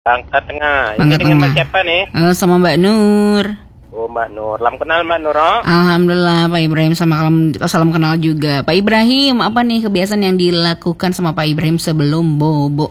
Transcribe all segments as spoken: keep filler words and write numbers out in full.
Bangka Tengah. Bangka Ini dengan Tengah. Mbak siapa nih? Halo, sama Mbak Nur. Oh, Mbak Nur. Lam kenal Mbak Nur. Oh? Alhamdulillah Pak Ibrahim, sama salam, salam kenal juga. Pak Ibrahim, apa nih kebiasaan yang dilakukan sama Pak Ibrahim sebelum bobo?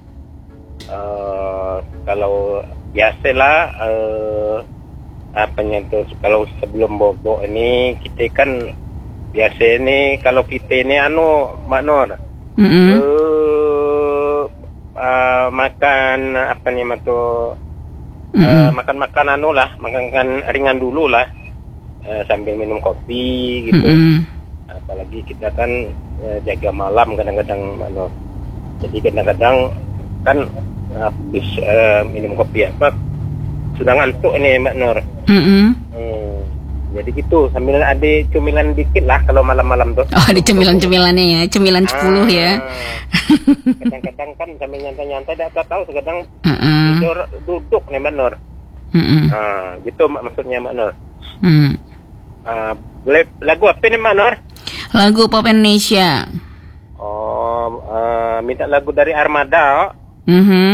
Uh, kalau biasalah uh, apanya tuh kalau sebelum bobo ini kita kan biasa ini kalau kita ini anu Mbak Nur. Mm-hmm. Uh, uh, makan apa nih tuh uh, Mm-hmm. makan-makan anu lah, makan ringan dulu lah, uh, sambil minum kopi gitu. Mm-hmm. Apalagi kita kan uh, jaga malam kadang-kadang anu. Jadi kadang-kadang kan habis uh, minum kopi apa sudah ngantuk ini Mbak Nur. Mm-hmm. Hmm. Jadi gitu sambil ada cemilan dikit lah kalau malam-malam tuh. Oh, ada cemilan-cemilannya ya, cemilan sepuluh ah, ya. Kadang-kadang kan sambil nyantai-nyantai tidak tahu kadang Uh-uh. tidur duduk nih Mbak Nur. Mm-mm. Ah, gitu mak maksudnya Mbak Nur. Mm. Ah, boleh lagu apa nih Mbak Nur? Lagu pop Indonesia. Oh, ah, minta lagu dari Armada. Mhm.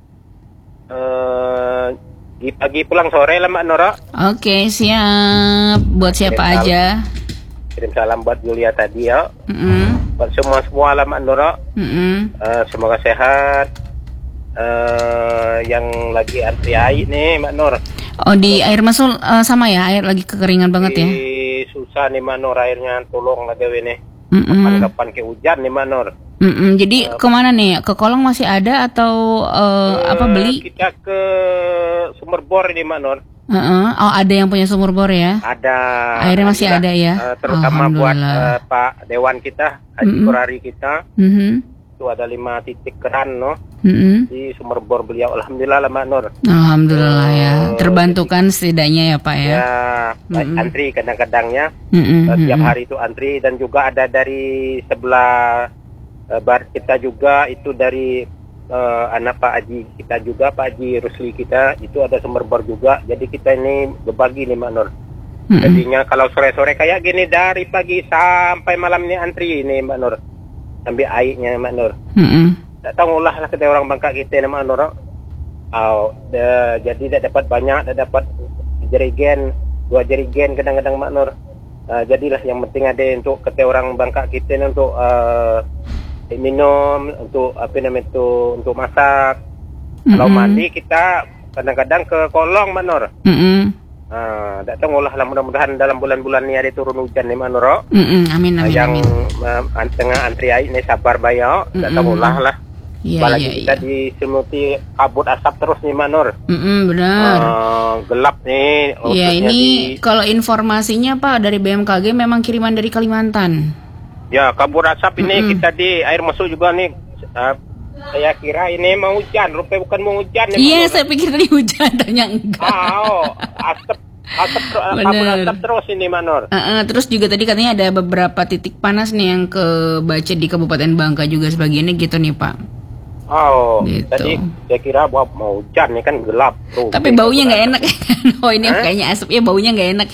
Eh, pagi pulang sore lah Mbak Nur. Oke, siap. Buat siapa Kirim aja? Kirim salam buat Julia tadi ya. Mm-mm. Buat semua semua lah Mbak Nur. Mm-mm. Eh, semoga sehat. Eh, yang lagi antri air nih Mbak Nur. Oh, di air masuk eh, sama ya, air lagi kekeringan banget ya. Di susah nih Mbak Nur airnya, tolong lah gawe nih. Mm-mm. Kapan-kapan ke hujan nih Mbak Nur. Mm-mm. Jadi kemana nih? Ke kolong masih ada atau eh, apa Eh, beli? Kita ke sumber bor ini Mbak Nur. Uh-uh. Oh, ada yang punya sumur bor ya? Ada. Airnya masih Alhamdulillah. ada ya? Eh, terutama buat Alhamdulillah. eh, Pak Dewan kita, Haji Mm-mm. Kurari kita. Mhm. Itu ada lima titik keran no Mhm. di sumber bor beliau. Alhamdulillah lah Mbak Nur. Alhamdulillah ya. Eh, Terbantukan setidaknya ya Pak ya. Ya, baik Mm-mm. antri kadang-kadangnya. Mm-mm. Eh, Setiap Mm-mm. hari itu antri dan juga ada dari sebelah eh, bar kita juga itu dari eh, anak Pak Haji kita juga Pak Haji Rusli kita itu ada sumber bor juga. Jadi kita ini berbagi nih Mbak Nur. Mm-mm. Jadinya kalau sore-sore kayak gini dari pagi sampai malam ini antri nih Mbak Nur. Ambil airnya Mbak Nur. Mm-mm. Tak tahu lah lah kita orang Bangka kita nih Mbak Nur. Oh, de, jadi tak dapat banyak, tak dapat jerigen, dua jerigen kadang-kadang Mbak Nur. Uh, jadilah yang penting ada untuk kita orang Bangka kita ni untuk uh, minum, untuk apa namanya itu untuk masak. Kalau Mm-mm. mandi kita kadang-kadang ke kolong Mbak Nur. Mm-mm. Ah, tak tahu lah lah mudah-mudahan dalam bulan-bulan ni ada turun hujan ni Mbak Nur. Mm-mm. Amin Uh, amin yang amin. uh, an- tengah antri air ni sabar bayar, tak Mm-mm. tahu lah lah. Iya Apalagi iya kita iya. diselimuti kabut asap terus nih Mbak Nur. Mm-mm, benar. Uh, gelap nih. Iya, khususnya ini di- kalau informasinya Pak dari B M K G memang kiriman dari Kalimantan. Ya, kabut asap ini Mm-mm. kita di air masuk juga nih. Uh, saya kira ini mau hujan, rupanya bukan mau hujan nih. Iya, Mbak Nur. saya pikir tadi hujan, ternyata enggak. Ah, oh, asap, asap, ter- kabut Bener. asap terus ini Mbak Nur. Uh, uh, terus juga tadi katanya ada beberapa titik panas nih yang kebaca di Kabupaten Bangka juga sebagiannya gitu nih Pak. Oh, Gitu. tadi saya kira wah, mau hujan nih kan gelap. Tuh, Tapi ini baunya kabut nggak asap. enak. Oh ini Hah? kayaknya asapnya baunya nggak enak.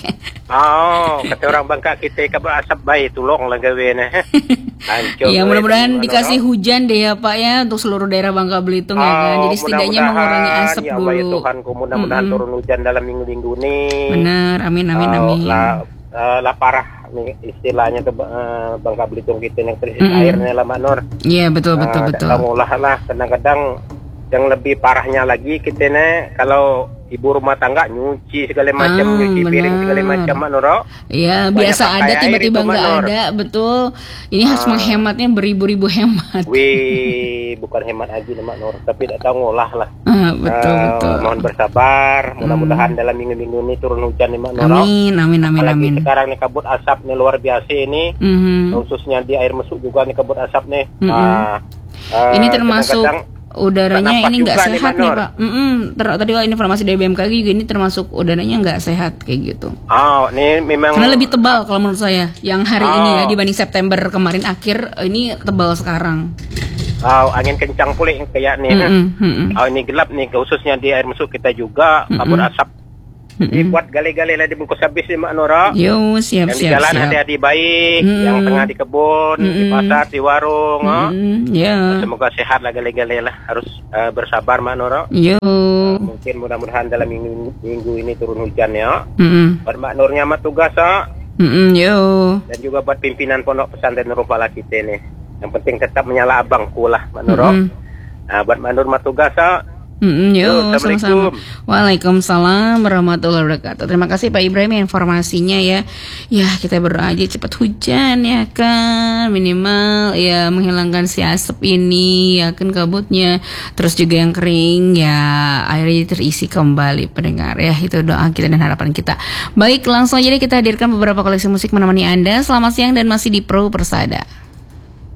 Oh, kata orang Bangka kita kabut asap baik, tolong lah gawe nih. Hancur. Ya gawe mudah-mudahan Mbak Nur. dikasih hujan deh ya Pak ya untuk seluruh daerah Bangka Belitung ya kan. Jadi setidaknya mudah-mudahan, mengurangi asap ya Allah, ya dulu. Tuhanku, mudah-mudahan Mm-mm. turun hujan dalam minggu-minggu ini. Benar, amin amin Ah, amin. lah, eh, lah parah nih istilahnya tuh eh, Bangka Belitung kita yang krisis Mm-mm. airnya lah Mbak Nur. Iya betul betul Ah, betul. Kamu lah lah kadang-kadang yang lebih parahnya lagi kita nih kalau ibu rumah tangga nyuci segala macam, Ah, nyuci piring benar. segala macam Mbak Nur. Iya Banyak biasa pakai ada air tiba-tiba itu, Mbak nggak Nur. ada, betul. Ini harus Ah. menghematnya beribu-ribu hemat. Wih, bukan hemat aja nih Mbak Nur, tapi tak tahu ngolah lah. Ah, betul Eh, betul. Mohon bersabar, mudah-mudahan dalam minggu-minggu ini turun hujan nih Mbak Nur. Amin amin amin Apalagi amin. sekarang nih kabut asap nih luar biasa ini, Mhm. khususnya di air mesuk juga nih kabut asap nih. Mm-mm. Ah, ah, Ini termasuk kadang-kadang udaranya bernafas ini nggak juga nih, sehat Mbak nih Nur. Pak. Mm-mm. Ter- tadi kalau informasi dari B M K G juga ini termasuk udaranya nggak sehat kayak gitu. Oh, ini memang Karena lebih tebal kalau menurut saya. Yang hari Oh. ini ya dibanding September kemarin akhir ini tebal sekarang. oh, angin kencang pulih kayak nih. Mm-mm, mm-mm. Oh, ini gelap nih khususnya di air mesuk kita juga kabut Mm-mm. asap Jadi buat gale-gale lah dibungkus habis ni Mak Nora. Yo, siap Yang di siap jalan siap. hati-hati baik, Mm-mm. yang tengah di kebun, di Mm-mm. pasar, di warung. ah. Mm, ya. Semoga sehat lah gale-gale lah. Harus uh, bersabar Mak Nora. Yo. Mungkin mudah-mudahan dalam minggu, minggu ini turun hujan ya. Mm-mm. Buat Mak Nurnya mat tugas ah. Mm-mm, yo. Dan juga buat pimpinan pondok pesantren Nurul Falah kita ni. Yang penting tetap menyala abangku lah Mak Nuro. Mm-mm. Ah, buat Mak Nur mat tugas ah. Mm-mm, yo, Yo, sama-sama. Assalamualaikum. Waalaikumsalam warahmatullahi wabarakatuh. Terima kasih Pak Ibrahim informasinya ya. Ya, kita berdoa aja cepat hujan ya kan. Minimal ya menghilangkan si asap ini ya kan kabutnya. Terus juga yang kering ya airnya terisi kembali pendengar ya. Itu doa kita dan harapan kita. Baik, langsung aja deh kita hadirkan beberapa koleksi musik menemani Anda. Selamat siang dan masih di Pro Persada.